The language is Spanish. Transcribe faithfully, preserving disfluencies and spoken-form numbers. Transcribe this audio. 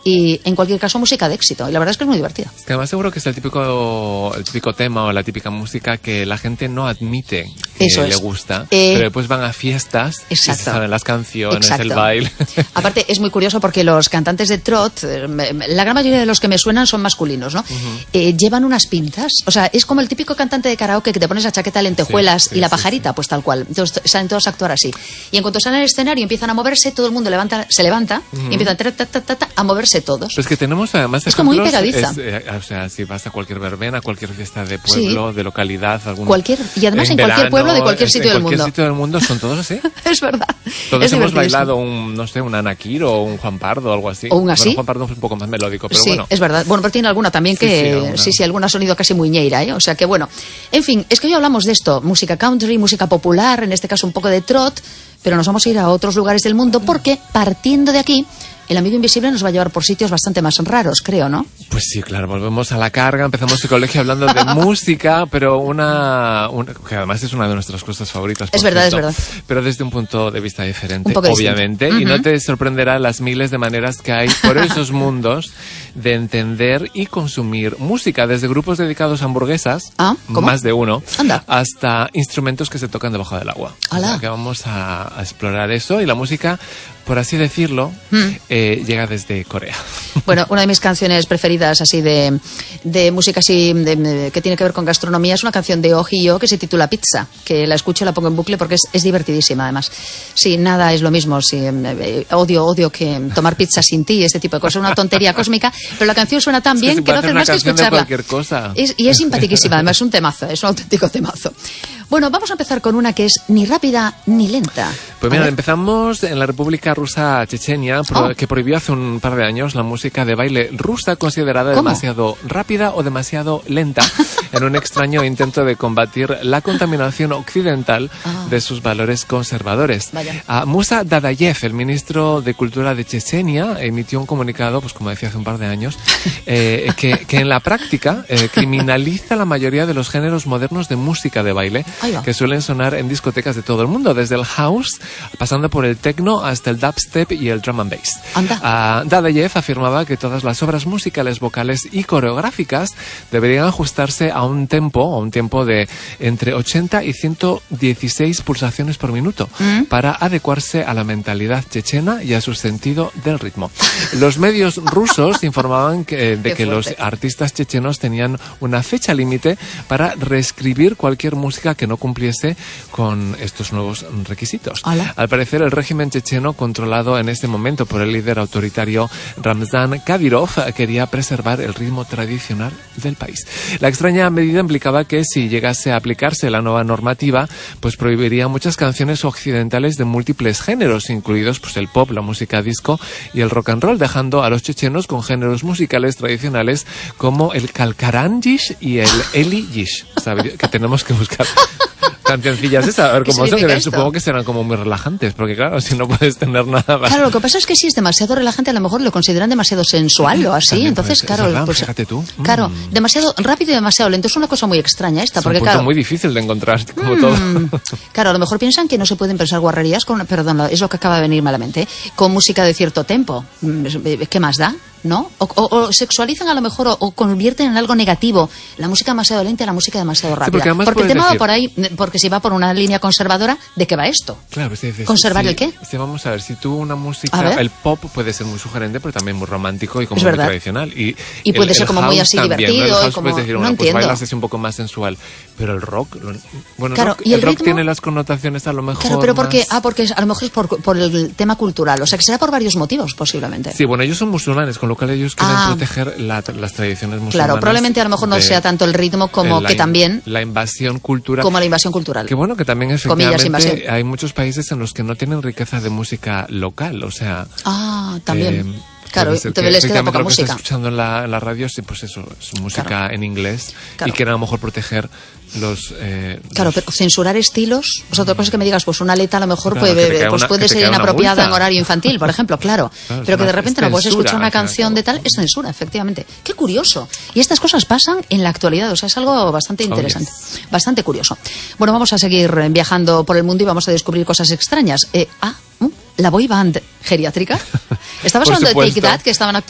y en cualquier caso música de éxito. Y la verdad es que es muy divertida. Es que además seguro que es el típico, el típico tema o la típica música que la gente no admite que Eso le es. gusta, Eh, pero después van a fiestas exacto. y se saben las canciones, Exacto. el baile. Aparte, es muy curioso porque los cantantes de trot, eh, la gran mayoría de los que me suenan son masculinos, ¿no? Uh-huh. Eh, llevan unas pintas. O sea, es como el típico cantante de karaoke que te pones la chaqueta de lentejuelas sí, sí, y la pajarita, sí, sí. pues tal cual. Entonces salen todos a actuar así. Y en cuanto salen al escenario y empiezan a moverse, todo el mundo levanta, se levanta uh-huh. y empiezan ta, ta, ta, ta, ta, a moverse todos. Pues que tenemos además es como muy pegadiza. Es, eh, o sea, si vas a cualquier verbena, cualquier fiesta de pueblo, sí. de localidad, algún, cualquier y además en, en verano, cualquier pueblo de cualquier sitio en del cualquier mundo. sitio del mundo son todos así. Es verdad. Todos es hemos bailado un, no sé, un Anakir o un Juan Pardo o algo así. O un así. Bueno, Juan Pardo es un poco más melódico, pero sí, bueno. es verdad. Bueno, pero tiene alguna también que, sí, sí, alguna. sí, sí, alguna sonido casi muy ñeira, ¿eh? O sea que bueno. En fin, es que hoy hablamos de esto, música country, música popular, en este caso un poco de trot, pero nos vamos a ir a otros lugares del mundo porque partiendo de aquí, el amigo invisible nos va a llevar por sitios bastante más raros, creo, ¿no? Pues sí, claro, volvemos a la carga, empezamos el colegio hablando de música, pero una, una... que además es una de nuestras cosas favoritas. Es verdad, cierto, es verdad. Pero desde un punto de vista diferente, un poco obviamente, uh-huh. y no te sorprenderá las miles de maneras que hay por esos mundos de entender y consumir música, desde grupos dedicados a hamburguesas, ¿Ah? ¿Cómo? más de uno, Anda. hasta instrumentos que se tocan debajo del agua. O sea, que vamos a, a explorar eso, y la música, por así decirlo, mm. eh, llega desde Corea. Bueno, una de mis canciones preferidas así de, de música así de, de, que tiene que ver con gastronomía es una canción de Oji y Yo que se titula Pizza, que la escucho y la pongo en bucle porque es, es divertidísima además. Sí, nada es lo mismo, sí, eh, odio, odio que tomar pizza sin ti, este tipo de cosas, una tontería cósmica, pero la canción suena tan es bien que, que no haces más que escucharla. Cualquier cosa. Es, y es simpaticísima, además es un temazo, es un auténtico temazo. Bueno, vamos a empezar con una que es ni rápida ni lenta. Pues mira, empezamos en la República Rusa Chechenia, pro, oh. que prohibió hace un par de años la música de baile rusa considerada ¿Cómo? demasiado rápida o demasiado lenta, en un extraño intento de combatir la contaminación occidental oh. de sus valores conservadores. Uh, Musa Dadayev, el ministro de Cultura de Chechenia, emitió un comunicado, pues como decía hace un par de años, eh, que, que en la práctica eh, criminaliza la mayoría de los géneros modernos de música de baile que suelen sonar en discotecas de todo el mundo, desde el house, pasando por el techno hasta el dubstep y el drum and bass. Uh, Dadayev afirmaba que todas las obras musicales, vocales y coreográficas deberían ajustarse a un tempo, a un tiempo de entre ochenta y ciento dieciséis pulsaciones por minuto, ¿Mm? para adecuarse a la mentalidad chechena y a su sentido del ritmo. Los medios rusos informaban que, de que los artistas chechenos tenían una fecha límite para reescribir cualquier música que no cumpliese con estos nuevos requisitos. Hola. Al parecer, el régimen checheno, controlado en este momento por el líder autoritario Ramzan Kadyrov, quería preservar el ritmo tradicional del país. La extraña medida implicaba que, si llegase a aplicarse la nueva normativa, pues prohibiría muchas canciones occidentales de múltiples géneros, incluidos pues el pop, la música disco y el rock and roll, dejando a los chechenos con géneros musicales tradicionales como el kalkaranjish y el eliyish, ¿sabes? Que tenemos que buscar cancioncillas esas, a ver cómo son, que supongo que serán como muy relajantes, porque claro, si no puedes tener nada más. Claro, lo que pasa es que si es demasiado relajante, a lo mejor lo consideran demasiado sensual o así, también, entonces pues, claro, verdad, pues, fíjate tú. Claro, mm. demasiado rápido y demasiado lento, es una cosa muy extraña esta, es porque un punto claro, muy difícil de encontrar, como mm, todo. Claro, a lo mejor piensan que no se pueden pensar guarrerías con, perdón, es lo que acaba de venir malamente, ¿eh? Con música de cierto tempo. ¿Qué más da? ¿No? O, o, o sexualizan a lo mejor o, o convierten en algo negativo la música demasiado lenta y la música demasiado rápida. Sí, porque porque el tema decir... va por ahí, porque si va por una línea conservadora, ¿de qué va esto? Claro, sí, sí, ¿Conservar sí, el qué? Sí, vamos a ver, si tú una música, el pop puede ser muy sugerente, pero también muy romántico y como es muy verdad. tradicional. Y, y puede el, ser el como muy así también, divertido. ¿no? El house como... puedes decir, no bueno, entiendo. pues bailas así un poco más sensual, pero el rock, bueno, claro, rock, ¿y el, el rock ritmo? tiene las connotaciones a lo mejor Claro, pero porque, más... ah, porque a lo mejor es por, por el tema cultural, o sea, que será por varios motivos, posiblemente. Sí, bueno, ellos son musulmanes, con lo cual ellos quieren ah. proteger la, las tradiciones musulmanas. Claro, probablemente a lo mejor no de, sea tanto el ritmo como la, que también... La invasión cultural. Como la invasión cultural. Que bueno, que también efectivamente hay muchos países en los que no tienen riqueza de música local, o sea... Ah, también... Eh, Claro, te les queda poca lo que música. Estás escuchando en la, en la radio, sí, pues eso, es música claro. en inglés claro. y quieren a lo mejor proteger los... Eh, claro, los... pero censurar estilos, pues otra cosa es que me digas, pues una letra a lo mejor claro, puede, pues una, puede ser inapropiada en horario infantil, por ejemplo, claro. claro pero que de una, repente censura, no puedes escuchar una o sea, canción de tal, es censura, efectivamente. Qué curioso. Y estas cosas pasan en la actualidad, o sea, es algo bastante interesante, oh, yes. bastante curioso. Bueno, vamos a seguir viajando por el mundo y vamos a descubrir cosas extrañas. Eh, ah, la boy band geriátrica. Estabas hablando de Take That, que estaban actuando